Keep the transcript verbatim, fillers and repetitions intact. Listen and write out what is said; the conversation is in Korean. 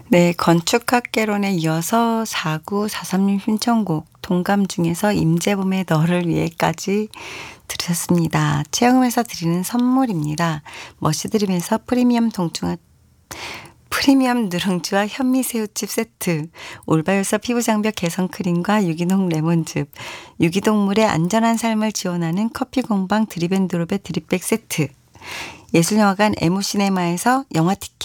네, 건축학개론에 이어서 사구사삼 님 신청곡 동감 중에서 임재범의 너를 위해까지 들으셨습니다. 체험에서 드리는 선물입니다. 머시드림에서 프리미엄 동충하 프리미엄 누룽지와 현미새우칩 세트, 올바요서 피부장벽 개선 크림과 유기농 레몬즙, 유기동물의 안전한 삶을 지원하는 커피공방 드립앤드롭의 드립백 세트, 예술영화관 에모시네마에서 영화 티켓,